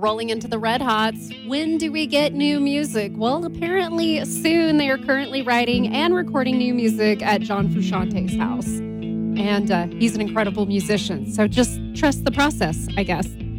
rolling into the Red Hots. When do we get new music? Well, apparently soon. They are currently writing and recording new music at John Frusciante's house. And he's an incredible musician. So just trust the process, I guess.